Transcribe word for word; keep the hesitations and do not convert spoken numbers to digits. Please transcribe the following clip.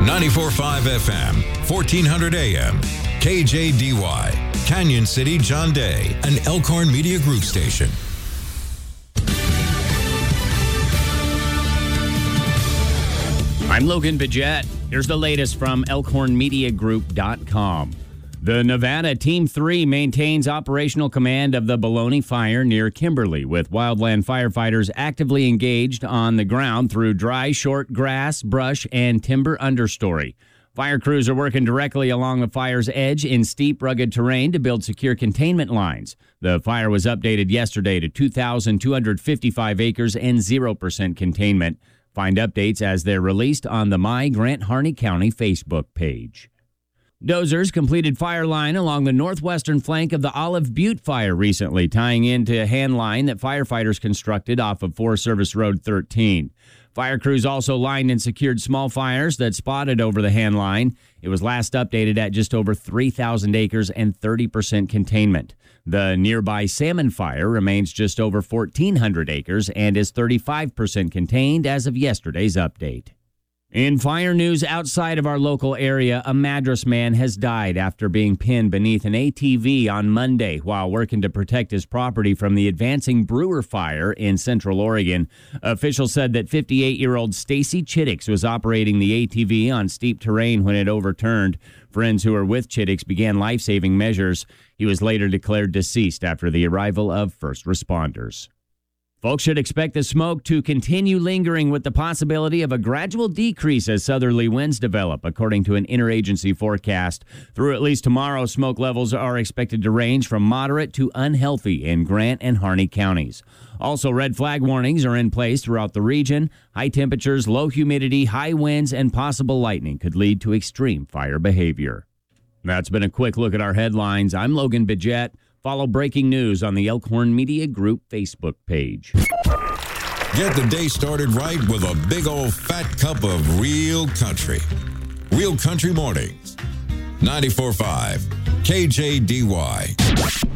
ninety-four point five F M, fourteen hundred A M, K J D Y, Canyon City, John Day, an Elkhorn Media Group station. I'm Logan Bidget. Here's the latest from Elkhorn Media Group dot com. The Nevada Team three maintains operational command of the Baloney Fire near Kimberly, with wildland firefighters actively engaged on the ground through dry, short grass, brush, and timber understory. Fire crews are working directly along the fire's edge in steep, rugged terrain to build secure containment lines. The fire was updated yesterday to two thousand two hundred fifty-five acres and zero percent containment. Find updates as they're released on the My Grant Harney County Facebook page. Dozers completed fire line along the northwestern flank of the Olive Butte fire recently, tying into a hand line that firefighters constructed off of Forest Service Road thirteen. Fire crews also lined and secured small fires that spotted over the hand line. It was last updated at just over three thousand acres and thirty percent containment. The nearby Salmon Fire remains just over fourteen hundred acres and is thirty-five percent contained as of yesterday's update. In fire news outside of our local area, a Madras man has died after being pinned beneath an A T V on Monday while working to protect his property from the advancing Brewer fire in Central Oregon. Officials said that fifty-eight-year-old Stacy Chiddix was operating the A T V on steep terrain when it overturned. Friends who were with Chiddix began life-saving measures. He was later declared deceased after the arrival of first responders. Folks should expect the smoke to continue lingering with the possibility of a gradual decrease as southerly winds develop, according to an interagency forecast. Through at least tomorrow, smoke levels are expected to range from moderate to unhealthy in Grant and Harney counties. Also, red flag warnings are in place throughout the region. High temperatures, low humidity, high winds, and possible lightning could lead to extreme fire behavior. That's been a quick look at our headlines. I'm Logan Bidget. Follow breaking news on the Elkhorn Media Group Facebook page. Get the day started right with a big old fat cup of real country. Real Country Mornings. ninety-four point five K J D Y.